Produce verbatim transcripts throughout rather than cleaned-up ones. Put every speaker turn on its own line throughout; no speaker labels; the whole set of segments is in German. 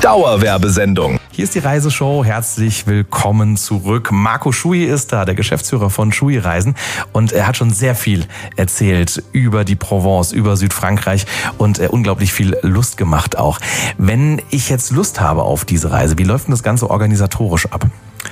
Dauerwerbesendung.
Hier ist die Reiseshow. Herzlich willkommen zurück. Marco Schui ist da, der Geschäftsführer von Schui Reisen. Und er hat schon sehr viel erzählt über die Provence, über Südfrankreich und äh, unglaublich viel Lust gemacht auch. Wenn ich jetzt Lust habe auf diese Reise, wie läuft denn das Ganze organisatorisch ab?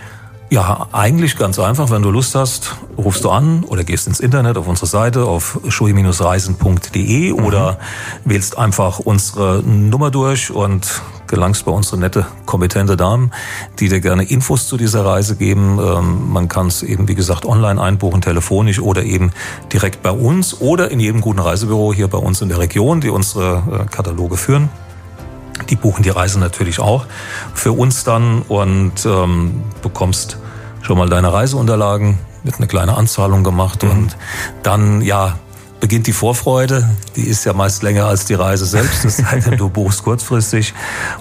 Ja, eigentlich ganz einfach. Wenn du Lust hast, rufst du an oder gehst ins Internet auf unsere Seite auf schui reisen punkt de mhm. oder wählst einfach unsere Nummer durch und gelangst bei unsere nette, kompetente Damen, die dir gerne Infos zu dieser Reise geben. Ähm, man kann es eben, wie gesagt, online einbuchen, telefonisch oder eben direkt bei uns oder in jedem guten Reisebüro hier bei uns in der Region, die unsere äh, Kataloge führen. Die buchen die Reise natürlich auch für uns dann und ähm, bekommst schon mal deine Reiseunterlagen, wird eine kleine Anzahlung gemacht mhm. und dann, ja, beginnt die Vorfreude. Die ist ja meist länger als die Reise selbst, das heißt, du buchst kurzfristig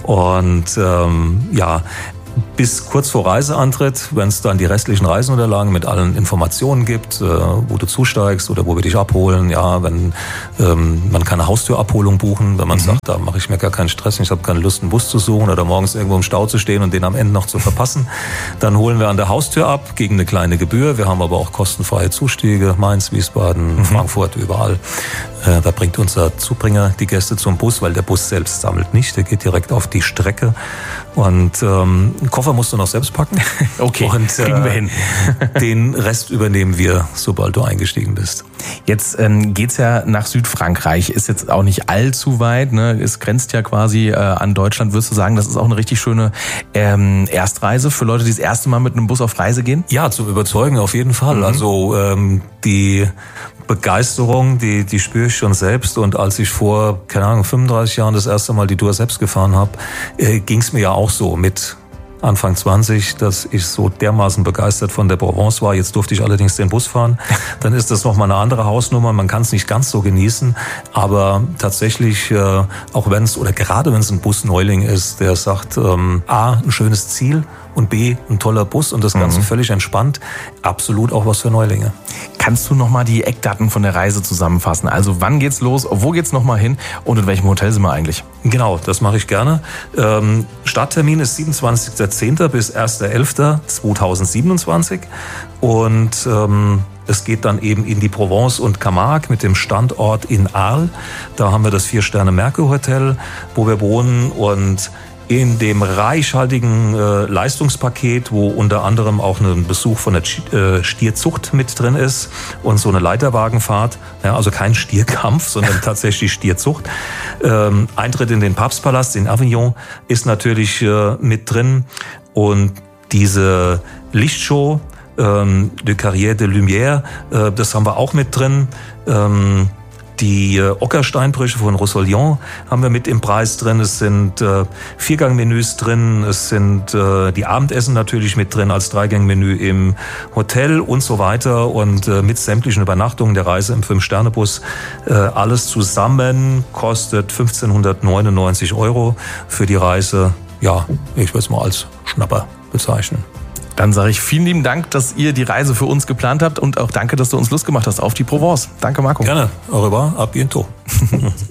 und ähm, ja, bis kurz vor Reiseantritt, wenn es dann die restlichen Reiseunterlagen mit allen Informationen gibt, äh, wo du zusteigst oder wo wir dich abholen, ja, wenn ähm, man kann eine Haustürabholung buchen, wenn man mhm. sagt, da mache ich mir gar keinen Stress, ich habe keine Lust, einen Bus zu suchen oder morgens irgendwo im Stau zu stehen und den am Ende noch zu verpassen, dann holen wir an der Haustür ab gegen eine kleine Gebühr. Wir haben aber auch kostenfreie Zustiege, Mainz, Wiesbaden, mhm. Frankfurt, überall. Äh, da bringt unser Zubringer die Gäste zum Bus, weil der Bus selbst sammelt nicht, der geht direkt auf die Strecke und ähm, einen Koffer musst du noch selbst packen.
Okay,
und,
kriegen wir hin.
Den Rest übernehmen wir, sobald du eingestiegen bist.
Jetzt ähm, geht's ja nach Südfrankreich, ist jetzt auch nicht allzu weit, ne? Es grenzt ja quasi äh, an Deutschland. Würdest du sagen, das ist auch eine richtig schöne ähm, Erstreise für Leute, die das erste Mal mit einem Bus auf Reise gehen?
Ja, zu überzeugen auf jeden Fall. Mhm. Also ähm, die Begeisterung, die, die spüre ich schon selbst. Und als ich vor, keine Ahnung, fünfunddreißig Jahren das erste Mal die Tour selbst gefahren habe, äh, ging es mir ja auch so mit Anfang zwanzig, dass ich so dermaßen begeistert von der Provence war. Jetzt durfte ich allerdings den Bus fahren. Dann ist das nochmal eine andere Hausnummer. Man kann es nicht ganz so genießen. Aber tatsächlich, äh, auch wenn es, oder gerade wenn es ein Busneuling ist, der sagt, ähm, A, ein schönes Ziel und B, ein toller Bus und das Ganze mhm. völlig entspannt, absolut auch was für Neulinge.
Kannst du nochmal die Eckdaten von der Reise zusammenfassen? Also wann geht's los, wo geht's nochmal hin und in welchem Hotel sind wir eigentlich?
Genau, das mache ich gerne. Ähm, Starttermin ist siebenundzwanzigster zehnter bis erster elfter zweitausendsiebenundzwanzig und ähm, es geht dann eben in die Provence und Camargue mit dem Standort in Arles. Da haben wir das Vier-Sterne-Mercure-Hotel, wo wir wohnen und in dem reichhaltigen äh, Leistungspaket, wo unter anderem auch ein Besuch von der äh, Stierzucht mit drin ist und so eine Leiterwagenfahrt, ja, also kein Stierkampf, sondern tatsächlich Stierzucht. Ähm, Eintritt in den Papstpalast in Avignon ist natürlich äh, mit drin und diese Lichtshow, ähm, Le Carrière de Lumière, äh, das haben wir auch mit drin. Ähm, Die äh, Ockersteinbrüche von Roussillon haben wir mit im Preis drin. Es sind äh, Viergangmenüs drin. Es sind äh, die Abendessen natürlich mit drin als Dreigangmenü im Hotel und so weiter. Und äh, mit sämtlichen Übernachtungen der Reise im Fünf-Sterne-Bus. Äh, alles zusammen kostet fünfzehnhundertneunundneunzig Euro für die Reise. Ja, ich würde es mal als Schnapper bezeichnen.
Dann sage ich vielen lieben Dank, dass ihr die Reise für uns geplant habt und auch danke, dass du uns Lust gemacht hast auf die Provence. Danke, Marco.
Gerne. Au revoir. À bientôt.